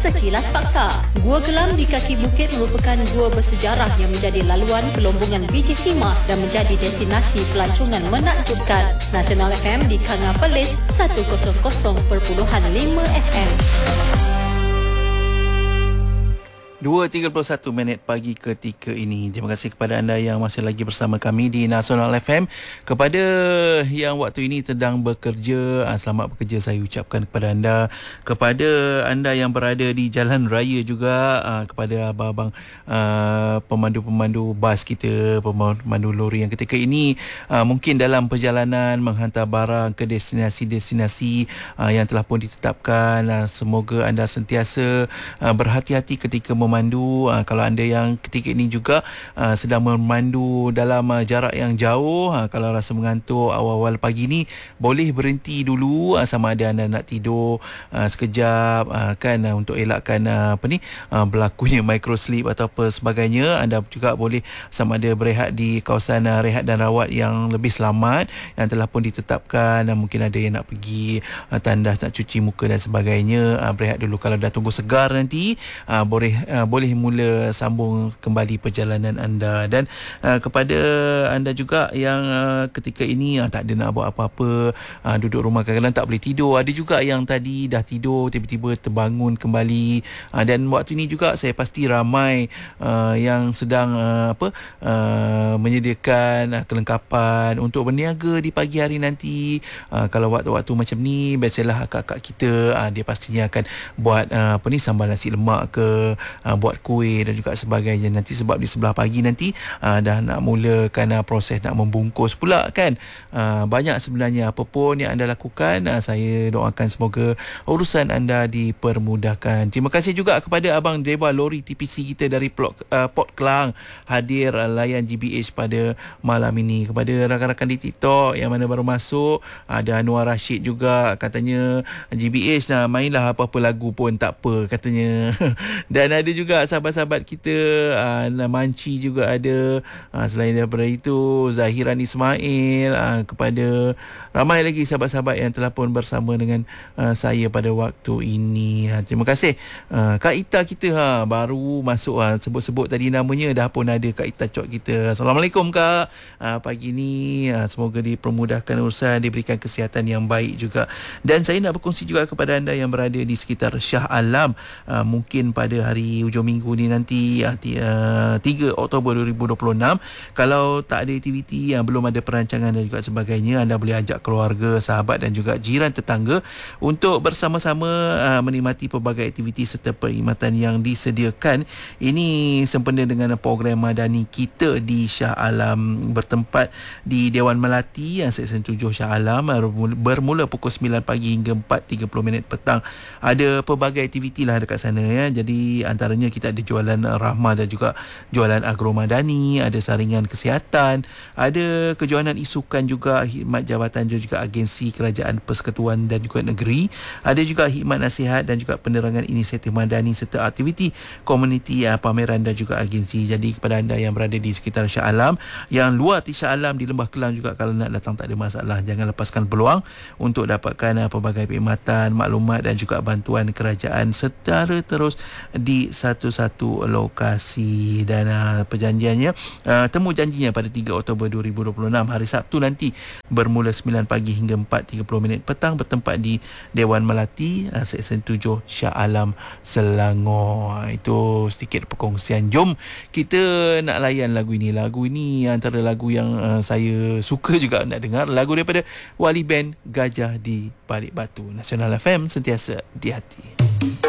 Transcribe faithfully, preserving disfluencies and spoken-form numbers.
Sekilas Fakta. Gua Gelam di kaki bukit merupakan gua bersejarah yang menjadi laluan pelombongan biji timah dan menjadi destinasi pelancongan menakjubkan. Nasional F M di Kanga Perlis seratus perpuluhan lima F M. dua tiga puluh satu minit pagi ketika ini. Terima kasih kepada anda yang masih lagi bersama kami di Nasional F M. Kepada yang waktu ini sedang bekerja, selamat bekerja saya ucapkan kepada anda. Kepada anda yang berada di jalan raya juga, kepada abang-abang pemandu-pemandu bas kita, pemandu lori yang ketika ini mungkin dalam perjalanan menghantar barang ke destinasi-destinasi yang telah pun ditetapkan. Semoga anda sentiasa berhati-hati ketika memandu. Uh, kalau anda yang ketika ini juga uh, sedang memandu dalam uh, jarak yang jauh, uh, kalau rasa mengantuk awal-awal pagi ni, boleh berhenti dulu, uh, sama ada anda nak tidur uh, sekejap uh, kan, uh, untuk elakkan uh, apa ni uh, berlakunya micro sleep atau apa sebagainya. Anda juga boleh sama ada berehat di kawasan uh, rehat dan rawat yang lebih selamat yang telah pun ditetapkan. Uh, mungkin ada yang nak pergi uh, tandas, nak cuci muka dan sebagainya. Uh, berehat dulu. Kalau dah tunggu segar nanti, uh, boleh Uh, boleh mula sambung kembali perjalanan anda. Dan uh, kepada anda juga yang uh, ketika ini uh, tak ada nak buat apa-apa, uh, duduk rumah, kadang-kadang tak boleh tidur. Ada juga yang tadi dah tidur tiba-tiba terbangun kembali, uh, dan waktu ini juga saya pasti ramai uh, yang sedang uh, apa uh, menyediakan uh, kelengkapan untuk berniaga di pagi hari nanti. Uh, kalau waktu-waktu macam ni, biasalah akak-akak kita uh, dia pastinya akan buat uh, apa ni sambal nasi lemak ke, Uh, buat kuih dan juga sebagainya nanti, sebab di sebelah pagi nanti uh, dah nak mulakan uh, proses nak membungkus pula kan. Uh, banyak sebenarnya apa pun yang anda lakukan, uh, saya doakan semoga urusan anda dipermudahkan. Terima kasih juga kepada abang driver lori T P C kita dari Port, uh, Port Klang hadir uh, layan G B H pada malam ini. Kepada rakan-rakan di TikTok yang mana baru masuk, ada Anwar Rashid juga, katanya G B H nah, mainlah apa-apa lagu pun tak apa katanya. Dan ada juga sahabat-sahabat kita, uh, Manci juga ada, uh, selain daripada itu Zahiran Ismail, uh, kepada ramai lagi sahabat-sahabat yang telah pun bersama dengan uh, saya pada waktu ini. Uh, terima kasih uh, Kak Ita kita, ha, baru masuk, uh, sebut-sebut tadi namanya dah pun ada Kak Ita Cok kita. Assalamualaikum Kak, uh, pagi ni uh, semoga dipermudahkan urusan, diberikan kesihatan yang baik juga. Dan saya nak berkongsi juga kepada anda yang berada di sekitar Shah Alam, uh, mungkin pada hari hujung minggu ni nanti, uh, tiga Oktober dua ribu dua puluh enam, kalau tak ada aktiviti, yang uh, belum ada perancangan dan juga sebagainya, anda boleh ajak keluarga, sahabat dan juga jiran tetangga untuk bersama-sama uh, menikmati pelbagai aktiviti serta perkhidmatan yang disediakan. Ini sempena dengan program madani kita di Shah Alam, bertempat di Dewan Melati, uh, Seksyen tujuh Shah Alam, uh, bermula pukul sembilan pagi hingga empat tiga puluh minit petang. Ada pelbagai aktiviti lah dekat sana ya. Jadi antaranya kita ada jualan rahmah dan juga jualan agromadani, ada saringan kesihatan, ada kejohanan isukan juga, khidmat jabatan dan juga agensi kerajaan persekutuan dan juga negeri, ada juga khidmat nasihat dan juga penerangan inisiatif madani serta aktiviti komuniti, ya, pameran dan juga agensi. Jadi kepada anda yang berada di sekitar Shah Alam, yang luar di Shah Alam, di Lembah Kelang juga, kalau nak datang tak ada masalah. Jangan lepaskan peluang untuk dapatkan uh, pelbagai perkhidmatan, maklumat dan juga bantuan kerajaan secara terus di satu-satu lokasi. Dan uh, perjanjiannya, uh, temu janjinya pada tiga Oktober dua ribu dua puluh enam, hari Sabtu nanti, bermula sembilan pagi hingga empat tiga puluh minit petang, bertempat di Dewan Melati, uh, Seksyen tujuh Shah Alam, Selangor. Itu sedikit perkongsian. Jom kita nak layan lagu ini. Lagu ini antara lagu yang uh, saya suka juga nak dengar, lagu daripada Wali Band, Gajah di Balik Batu. Nasional F M, sentiasa di hati.